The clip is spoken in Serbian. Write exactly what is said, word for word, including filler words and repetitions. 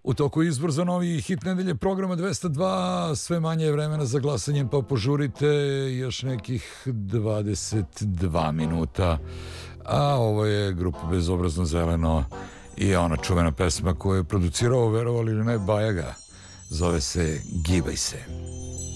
U toku je izbor za novi hit nedelje programa dvesta dva, sve manje je vremena za glasanje, pa požurite još nekih dvadeset dva minuta. A ovo je grupa Bezobrazno zeleno i ona čuvena pesma koju je producirao, verovali ili ne, Bajaga. Zove se Gibaj se.